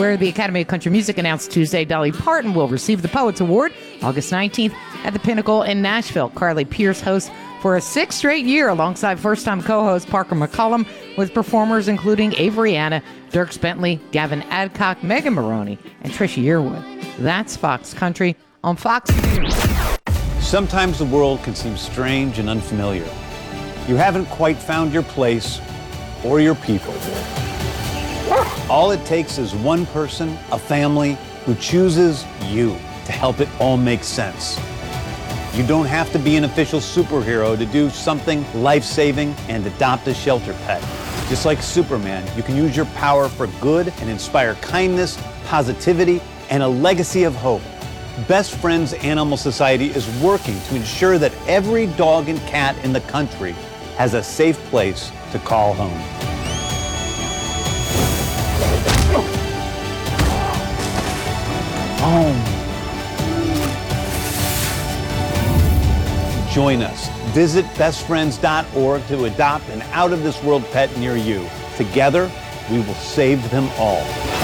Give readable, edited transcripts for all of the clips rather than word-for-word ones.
where the Academy of Country Music announced Tuesday Dolly Parton will receive the Poets Award August 19th at the Pinnacle in Nashville. Carly Pearce hosts for a sixth straight year alongside first-time co-host Parker McCollum, with performers including Avery Anna, Dierks Bentley, Gavin Adcock, Megan Maroney, and Trisha Yearwood. That's Fox Country on Fox News. Sometimes the world can seem strange and unfamiliar. You haven't quite found your place or your people. All it takes is one person, a family, who chooses you to help it all make sense. You don't have to be an official superhero to do something life-saving and adopt a shelter pet. Just like Superman, you can use your power for good and inspire kindness, positivity, and a legacy of hope. Best Friends Animal Society is working to ensure that every dog and cat in the country has a safe place to call home. Join us. Visit bestfriends.org to adopt an out-of-this-world pet near you. Together, we will save them all.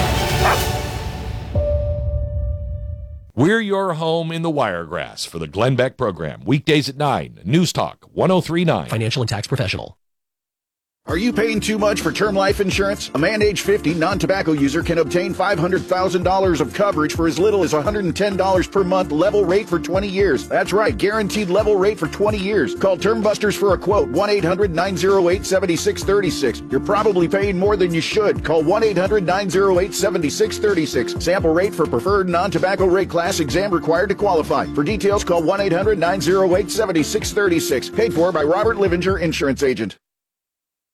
We're your home in the Wiregrass for the Glenn Beck program. Weekdays at 9. News Talk 103.9. Financial and tax professional. Are you paying too much for term life insurance? A man age 50 non-tobacco user can obtain $500,000 of coverage for as little as $110 per month, level rate for 20 years. That's right, guaranteed level rate for 20 years. Call Term Busters for a quote, 1-800-908-7636. You're probably paying more than you should. Call 1-800-908-7636. Sample rate for preferred non-tobacco rate class, exam required to qualify. For details, call 1-800-908-7636. Paid for by Robert Livinger, insurance agent.